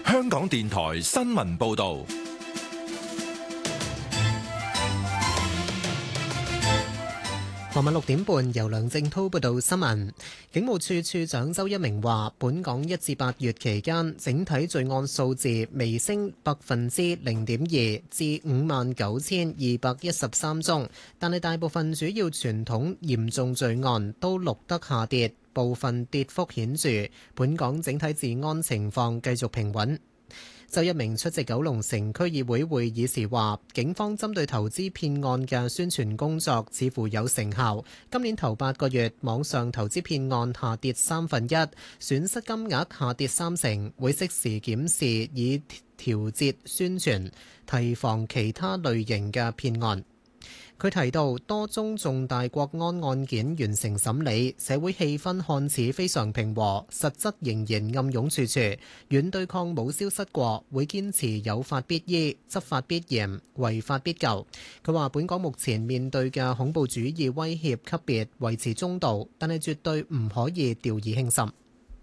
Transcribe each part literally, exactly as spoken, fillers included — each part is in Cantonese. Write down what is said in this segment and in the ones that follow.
香港電台新聞報道。 傍晚六點半，由梁正滔報道新聞。警務處處長周一鳴話，本港一至八月期間，整體罪案數字微升百分之零點二，至五萬九千二百一十三宗，但係大部分主要傳統嚴重罪案都錄得下跌，部分跌幅顯著。本港整體治安情況繼續平穩。周一鳴出席九龍城區議會會議時話，警方針對投資騙案嘅宣傳工作似乎有成效。今年頭八個月，網上投資騙案下跌三分一，損失金額下跌三成，會適時檢視以調節宣傳，提防其他類型嘅騙案。佢提到，多宗重大國安案件完成審理，社會氣氛看似非常平和，實質仍然暗湧處處。軟對抗冇消失過，會堅持有法必依、執法必嚴、違法必究。佢話：本港目前面對嘅恐怖主義威脅級別維持中度，但係絕對唔可以掉以輕心。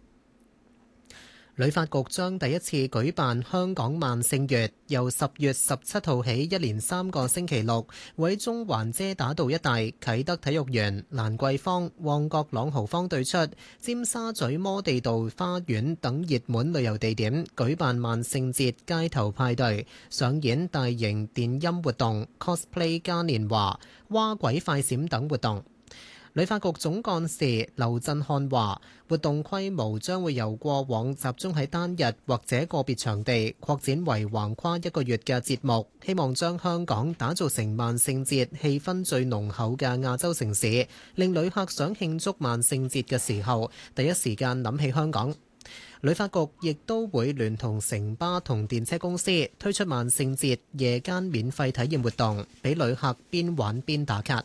旅發局將第一次舉辦香港萬聖月，由十月十七號起，一連三個星期六，會喺中環遮打道一帶、啟德體育園、蘭桂坊、旺角朗豪坊對出、尖沙咀摩地道花園等熱門旅遊地點舉辦萬聖節街頭派對，上演大型電音活動、cosplay 嘉年華、蛙鬼快閃等活動。旅發局總幹事劉振漢話：活動規模將會由過往集中喺單日或者個別場地，擴展為橫跨一個月嘅節目，希望將香港打造成萬聖節氣氛最濃厚嘅亞洲城市，令旅客想慶祝萬聖節嘅時候，第一時間諗起香港。旅發局亦都會聯同城巴同電車公司推出萬聖節夜間免費體驗活動，俾旅客邊玩邊打卡。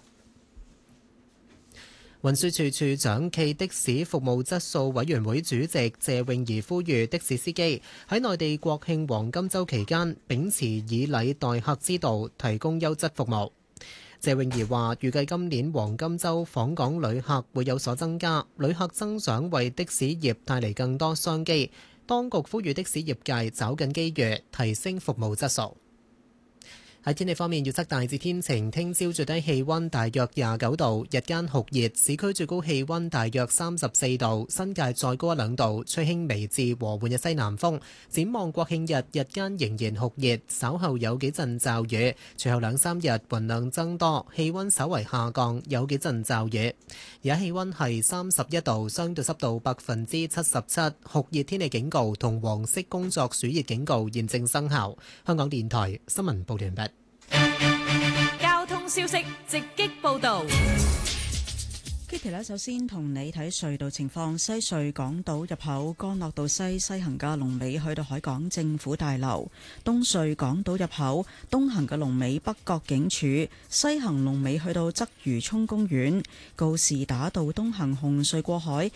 運輸署署長暨的士服務質素委員會主席謝永儀呼籲的士司機喺內地國慶黃金週期間秉持以禮待客之道，提供優質服務。謝永儀話：預計今年黃金週訪港旅客會有所增加，旅客增長為的士業帶嚟更多商機。當局呼籲的士業界抓緊機遇，提升服務質素。喺天氣方面，預測大致天晴，聽朝最低氣溫大約廿九度，日間酷熱，市區最高氣溫大約三十四度，新界再高一兩度，吹輕微至和緩嘅西南風。展望國慶日，日間仍然酷熱，稍後有幾陣驟雨，隨後兩三日雲量增多，氣溫稍為下降，有幾陣驟雨。而家氣溫係三十一度，相對濕度百分之七十七，酷熱天氣警告同黃色工作暑熱警告現正生效。香港電台新聞報完畢。 交通消息直擊報道。 Kitty 咧，首先同你睇隧道情況。西隧港島入口干諾道西西行嘅龍尾去到海港政府大樓；東隧港島入口東行嘅龍尾北角警署，西行龍尾去到鰂魚涌公園。告士打道東行紅隧過海